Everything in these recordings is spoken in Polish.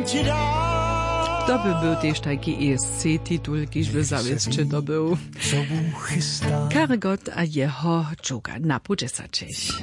To by był też taki ESC-titul, kiż by zawieszczy to był. Karygot a jeho dżuga na pudesaczeć.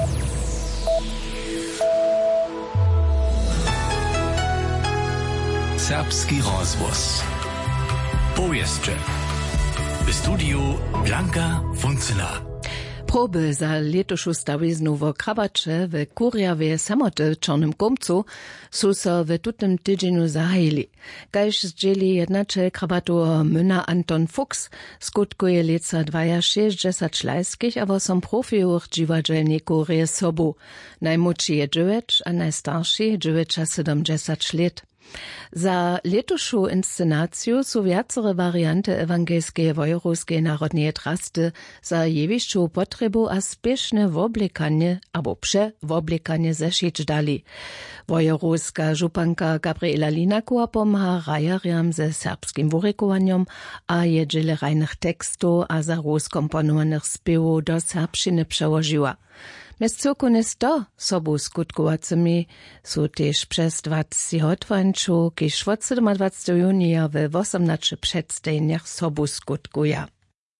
Serbski rozvoz. Powieszcze. W studiu Blanka Funzela. Proby za letošu stawiznu w Krabacze w Kurjawie samoty w Czarnym Komcu są so w tutym tydzieniu zahajili. Kajż zdzieli jednacze Krabator Müna Anton Fuchs skutkuje leca 62 šlajskich, a som profiuch dziwadżelników reje sobu. Najmłodszy je 9, a najstarszy 70 lat. Za letošu inscenaciju su viacere variante ewangelskiej wojorowskiej narodnej trasty za jewišću potrebu a spiešne woblikanie abo woblikanie zeszyć dali. Wojorowska županka Gabriela Linakowa pomaha rajariam ze serbskim wurykowaniom a jedźele rajnych tekstów a za rozkomponowanych spiewu do serbszczyny przełożyła. Mes cyrkune 100 sobu skutkowacymi su też przez 20 hotwańczu, kiż 27 junia w 18 przedstejniach sobu skutkuja.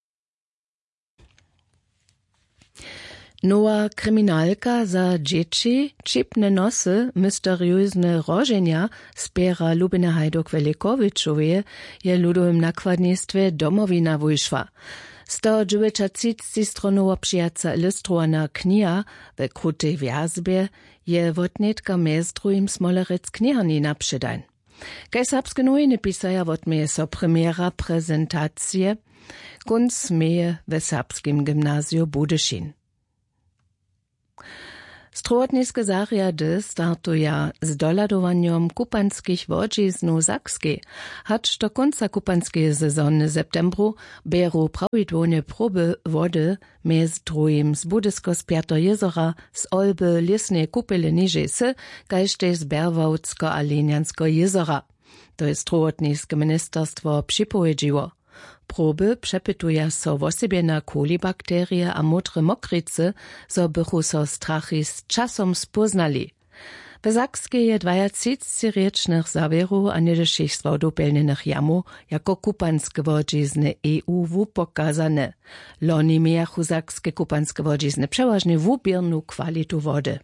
Nowa kryminalka za dzieci, čipne nosy, mysteriozne rożenia spiera Lubina Hajduk-Velikowiczowie je ludowym nakładnictwie Domowina wyszła. 130 stronowo przyjaca ilustrowana kniha w krutej wjazbie je wotnetka mez drugim smolerec knihani naprzydajn. Kaj serbskie nowiny pisaja wotmeje so premiera prezentacje kunc meje w serbskim gimnazju Budyšin. Strowotniske zariady startuja z doladowaniom kupanskich wodziznów Sakskiej, hacz do końca kupanskiej sezony septembru beru prawidłowne próby wody mez drugim z Budysko-Spiato jezora, z Olby, Lesnej kupele niżej kajż też z Berwałcko-Aleniansko jezora. To jest strowotniskie ministerstwo przypowiedziło. Proby przepytuje so w sobie na kolibakterie a motre mokrice, so bychu so strachy z czasom spoznali. W Sakskiej je 20-riecznych zawierów a niedeszych z wodopelnych jamu jako kupanskie wodzizny EU pokazane. Loni miachu sakskie kupanskie wodzizny przeważnie wubiernu kwalitu wody.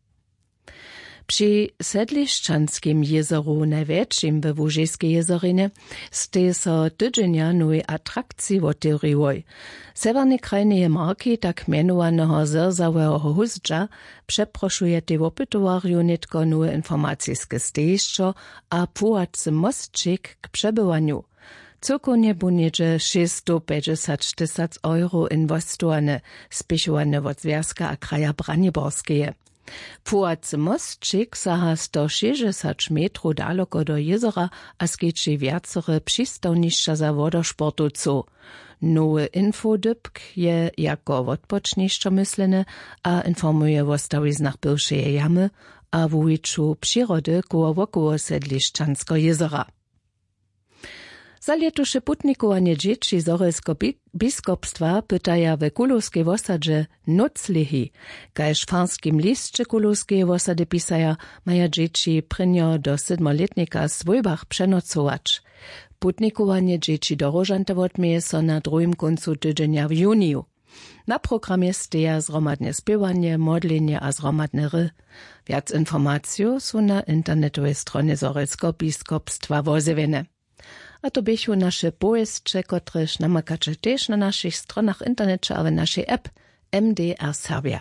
Przy Sedliszczanskim jezoru, największym we Łużyskiej jezorinie, ste so tydzienia nowej atrakcji otworzyły. Severny krajnie marki tak mianowanego zerzałego huzdzia przeproszuje te opytowariu nitko nowe informacyjskie stejszczo a płacy mostczyk k przebywaniu. Cyrkonie buniedzie 650 000 € inwestowane, spiechowane od Związka a kraja Braniborskie. Płacy mostczyk saha 160 metrów daleko do jezora, a skieczy wiacere przystawniszcza za wodosportowców. Nowy infodybk je jako odpoczniszczo myślene, a informuje o stawiznach bywszej jamy, a w uliczu przyrody koło Sedliszczansko jezora. Za letoše putnikowanie dzieci z Orelskiego biskupstwa pytaja w Kulowskiej wosadzie noclihi. Kajż w farskim liście Kulowskiej wosady pisaja maja dzieci prynio do 7-letnika swojbach przenocować. Putnikowanie dzieci do Rożanta odmieje so na drugim końcu tydzienia w juniju. Na programie steja zromadne spiewanie, modlenie a zromadne ry. Wiac informacji są na internetowej stronie z Orelskiego biskupstwa wozewiene. A to bychu nasze pojeźdźcze, kotreż namakacze też na naszych stronach internecie, a w naszej app MDR Serbia.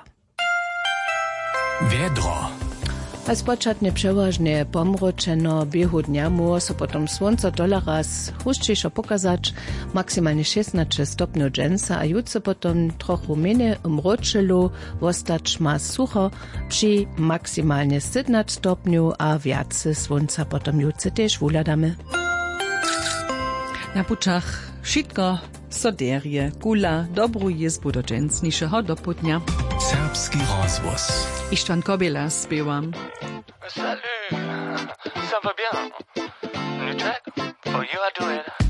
Wiedro. A spočatne przeważnie pomročeno biehu dnia mu so potom słońce dolara huščišo pokazać maksymalnie 16 stopniu dżęsa, a jutro potom trochu mniej umročilo, wostać ma sucho przy maksymalnie 17 stopniu, a więcej słońca potom jutro też wuladamy. Na pučach šitko, soderje, kula, dobru jezbu do dżęsnišeho doputnia. Serbski rozvoz. Ištvan Kobila zpěvám. Salut, ça va bien? Nutek? Oh, you are doing